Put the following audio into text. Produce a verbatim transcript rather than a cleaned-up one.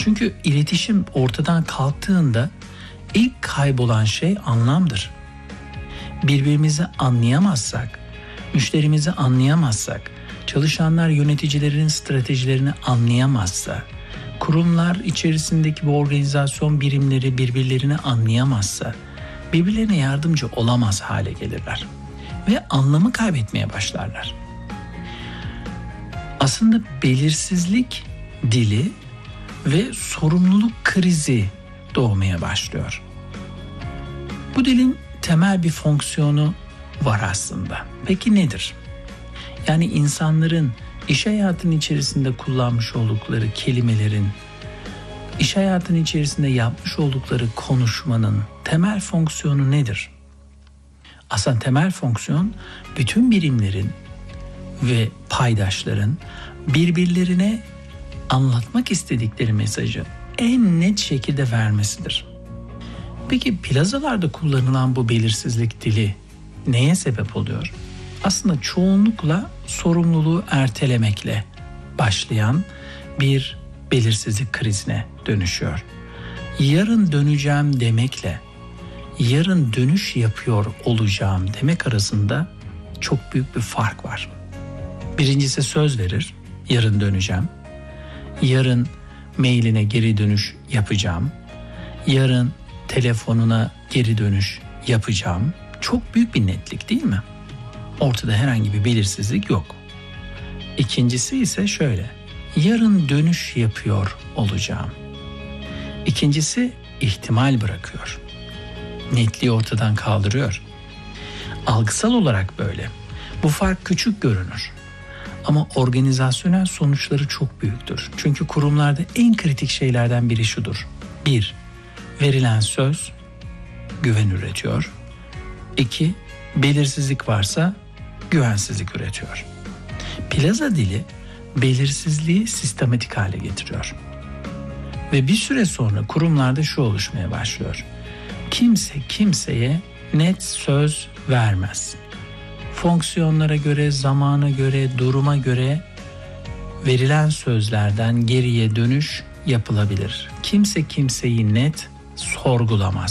Çünkü iletişim ortadan kalktığında ilk kaybolan şey anlamdır. Birbirimizi anlayamazsak, müşterimizi anlayamazsak, çalışanlar yöneticilerin stratejilerini anlayamazsa, kurumlar içerisindeki bu organizasyon birimleri birbirlerini anlayamazsa, birbirlerine yardımcı olamaz hale gelirler ve anlamı kaybetmeye başlarlar. Aslında belirsizlik dili ve sorumluluk krizi doğmaya başlıyor. Bu dilin temel bir fonksiyonu var aslında. Peki nedir? Yani insanların iş hayatının içerisinde kullanmış oldukları kelimelerin, iş hayatının içerisinde yapmış oldukları konuşmanın temel fonksiyonu nedir? Aslında temel fonksiyon bütün birimlerin ve paydaşların birbirlerine anlatmak istedikleri mesajı en net şekilde vermesidir. Peki plazalarda kullanılan bu belirsizlik dili neye sebep oluyor? Aslında çoğunlukla sorumluluğu ertelemekle başlayan bir belirsizlik krizine dönüşüyor. Yarın döneceğim demekle yarın dönüş yapıyor olacağım demek arasında çok büyük bir fark var. Birincisi söz verir, yarın döneceğim. Yarın mailine geri dönüş yapacağım. Yarın telefonuna geri dönüş yapacağım. Çok büyük bir netlik değil mi? Ortada herhangi bir belirsizlik yok. İkincisi ise şöyle. Yarın dönüş yapıyor olacağım. İkincisi ihtimal bırakıyor. Netliği ortadan kaldırıyor. Algısal olarak böyle. Bu fark küçük görünür. Ama organizasyonel sonuçları çok büyüktür. Çünkü kurumlarda en kritik şeylerden biri şudur. Bir, verilen söz güven üretiyor. İki, belirsizlik varsa güvensizlik üretiyor. Plaza dili belirsizliği sistematik hale getiriyor. Ve bir süre sonra kurumlarda şu oluşmaya başlıyor. Kimse kimseye net söz vermez. Fonksiyonlara göre, zamana göre, duruma göre verilen sözlerden geriye dönüş yapılabilir. Kimse kimseyi net sorgulamaz.